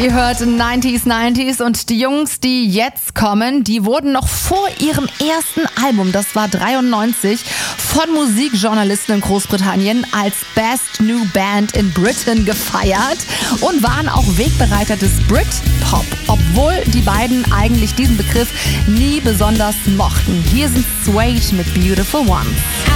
Ihr hört 90s und die Jungs, die jetzt kommen, die wurden noch vor ihrem ersten Album, das war 93, von Musikjournalisten in Großbritannien als Best New Band in Britain gefeiert und waren auch Wegbereiter des Britpop, obwohl die beiden eigentlich diesen Begriff nie besonders mochten. Hier sind Suede mit Beautiful Ones.